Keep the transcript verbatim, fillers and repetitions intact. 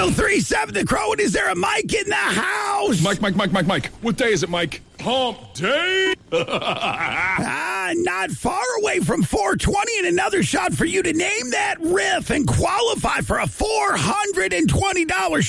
oh three seven The Crow. And is there a Mike in the house? Mike, Mike, Mike, Mike, Mike. What day is it, Mike? Hump day? ah, not far away from four twenty, and another shot for you to name that riff and qualify for a four hundred twenty dollars